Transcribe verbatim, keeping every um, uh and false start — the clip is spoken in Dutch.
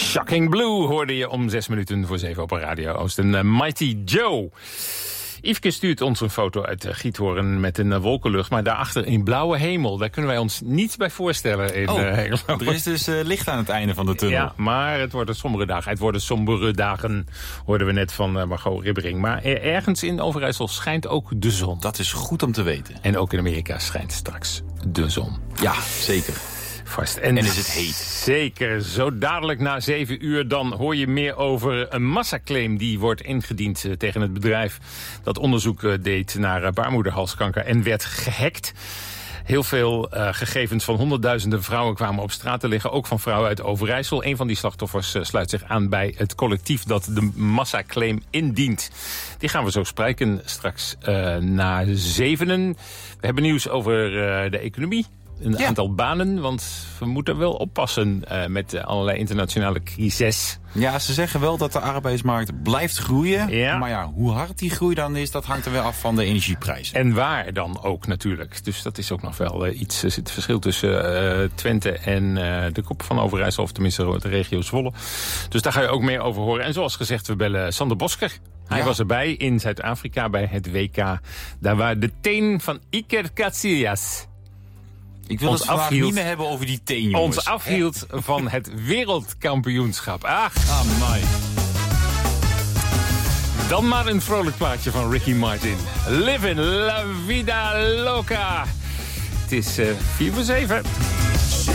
Shocking Blue hoorde je om zes minuten voor zeven op Radio Oost. En uh, Mighty Joe. Yveske stuurt ons een foto uit uh, Giethoorn met een uh, wolkenlucht. Maar daarachter een blauwe hemel. Daar kunnen wij ons niets bij voorstellen in oh, uh, er is dus uh, licht aan het einde van de tunnel. Ja, maar het worden sombere dagen. Het worden sombere dagen, hoorden we net van uh, Margot Ribbering. Maar er, ergens in Overijssel schijnt ook de zon. Dat is goed om te weten. En ook in Amerika schijnt straks de zon. Ja, zeker. Vast. En, en is het heet. Zeker. Zo dadelijk na zeven uur dan hoor je meer over een massaclaim die wordt ingediend uh, tegen het bedrijf dat onderzoek uh, deed naar uh, baarmoederhalskanker en werd gehackt. Heel veel uh, gegevens van honderdduizenden vrouwen kwamen op straat te liggen. Ook van vrouwen uit Overijssel. Een van die slachtoffers uh, sluit zich aan bij het collectief dat de massaclaim indient. Die gaan we zo spreken straks uh, na zevenen. We hebben nieuws over uh, de economie. Een ja. aantal banen, want we moeten wel oppassen uh, met uh, allerlei internationale crises. Ja, ze zeggen wel dat de arbeidsmarkt blijft groeien. Ja. Maar ja, hoe hard die groei dan is, dat hangt er wel af van de energieprijzen. En waar dan ook natuurlijk. Dus dat is ook nog wel uh, iets. Er zit verschil tussen uh, Twente en uh, de kop van Overijssel, of tenminste de regio Zwolle. Dus daar ga je ook meer over horen. En zoals gezegd, we bellen Sander Bosker. Hij ja. was erbij in Zuid-Afrika bij het W K. Daar waren de teen van Iker Casillas. Ik wil ons het vandaag afhield, niet meer hebben over die teen, jongens. Ons afhield van het wereldkampioenschap. Ach, amai. Dan maar een vrolijk plaatje van Ricky Martin. Living la vida loca. Het is uh, vier voor zeven.